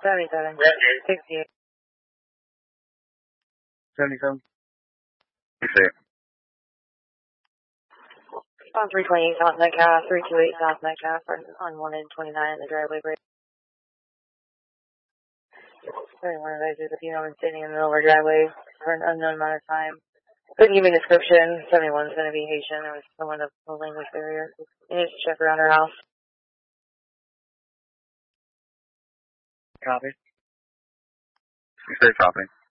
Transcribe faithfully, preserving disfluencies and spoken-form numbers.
seventy-seven. sixty-eight. seventy-seven. sixty-eight. On three twenty-eight South Metcalf, three twenty-eight South Metcalf, on one and twenty-nine in the driveway break. One of those is a female standing in the middle of our driveway for an unknown amount of time. Couldn't give me a description. seventy-one's going to be Haitian. There was someone of the language barrier. You need to check around her house. Copy. You say copy.